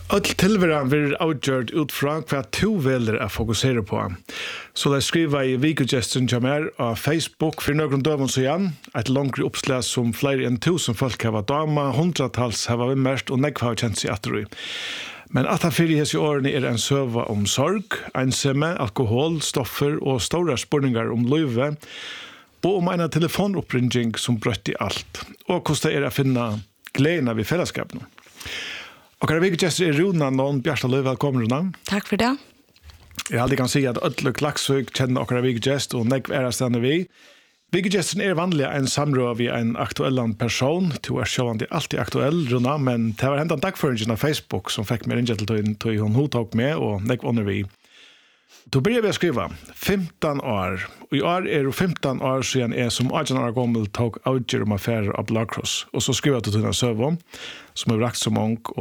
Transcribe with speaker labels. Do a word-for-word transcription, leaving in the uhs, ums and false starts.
Speaker 1: All tilværen vil avgjørt ut fra hva to velger å fokusere på. Så de skriver i Vikogesten til meg av Facebook for noen døven så igjen, et langere oppslag som flere enn tusen folk har vært dama, hundratals har vært mest og nekva har kjent seg etter. Men at han fyrir hese årene er en søva om sorg, ensomme, alkohol, stoffer og store spørninger om livet, og om en telefonoppringing som brøtt i alt, og hvordan det er å finne gleden ved fellesskapene. Og her er Vikogesten er Runa Nån Bjartaløy, velkommen Runa.
Speaker 2: Takk for det.
Speaker 1: Jeg aldri kan si at Ødløk Laksvøk kjenner akkurat Vikogesten og nekv er stedende vi. Vikogesten er vanlig en samråd ved en aktuell person. Du er sjående alltid aktuell, Runa, men det var hentet en dagføringen av Facebook som fikk meg ringet til hun hun tok med og nekv under vi. Du begynner vi å skrive femton år, og i år er det femton år siden jeg som arton år gammel tok avgjør om affærer av Blacross, og så skriver jeg til Tina Søvå, som er vrakt som ung, og